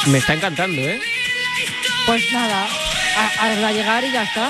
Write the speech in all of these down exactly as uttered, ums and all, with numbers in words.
Me está encantando, ¿eh? Pues nada, a, a llegar y ya está.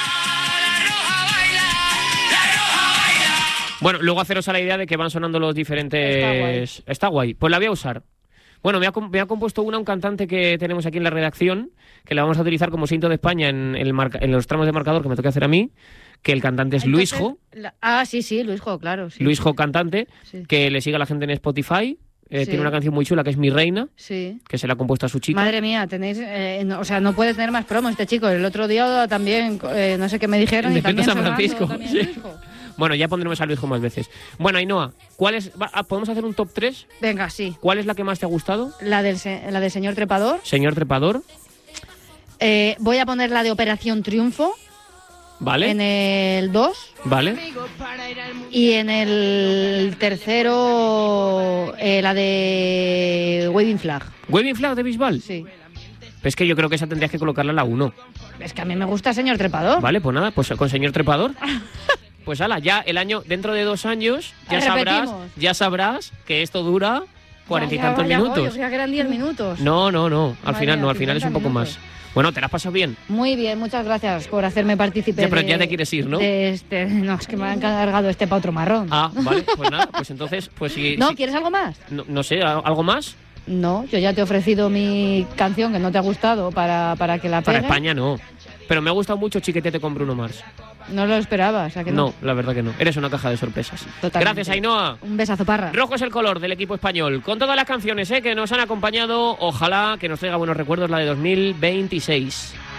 Bueno, luego haceros a la idea de que van sonando los diferentes... Está guay. Está guay. Pues la voy a usar. Bueno, me ha, me ha compuesto una un cantante que tenemos aquí en la redacción, que la vamos a utilizar como cinto de España en, el marca, en los tramos de marcador que me toca hacer a mí, que el cantante es Entonces, Luisjo. La, ah, sí, sí, Luisjo, claro. Sí. Luisjo cantante, Sí. que le sigue a la gente en Spotify. Eh, Sí. Tiene una canción muy chula que es Mi Reina, Sí. que se la ha compuesto a su chica. Madre mía, tenéis, eh, no, o sea, no puede tener más promos este chico. El otro día también, eh, no sé qué me dijeron, El y de también San sonando, Francisco, también sí. Luisjo. Bueno, ya pondremos a Luisjo más veces. Bueno, Ainhoa, ¿cuál es, va, ¿podemos hacer un top tres? Venga, sí. ¿Cuál es la que más te ha gustado? La del, se- la del señor Trepador. Señor Trepador, Eh, voy a poner la de Operación Triunfo ¿vale? en el dos. ¿Vale? Y en el tercero, eh, la de Waving Flag. ¿Waving Flag de Bisbal? Sí. Es que yo creo que esa tendrías que colocarla a la uno. Es que a mí me gusta señor Trepador. Vale, pues nada, pues con Señor Trepador. Pues ala, ya el año, dentro de dos años, ya sabrás, Repetimos. ya sabrás que esto dura cuarenta y Ya, ya, tantos ya voy, minutos. o sea que eran diez minutos. No, no, no, al Vaya, final no, al final es un cincuenta poco minutos. más. Bueno, ¿te la has pasado bien? Muy bien, muchas gracias por hacerme partícipe. Ya, pero de- ya te quieres ir, ¿no? de este, no, es que me han cargado este pa' otro marrón. Ah, vale, pues nada, pues entonces, pues si... ¿No? si- ¿Quieres algo más? no, no sé, ¿algo más? No, yo ya te he ofrecido mi canción que no te ha gustado para, para que la Para pegues. España no. Pero me ha gustado mucho Chiquetete con Bruno Mars. No lo esperabas, ¿a que no? No, la verdad que no. Eres una caja de sorpresas. Totalmente. Gracias, Ainhoa. Un besazo, Parra. Rojo es el color del equipo español. Con todas las canciones ¿eh? que nos han acompañado, ojalá que nos traiga buenos recuerdos la de dos mil veintiséis.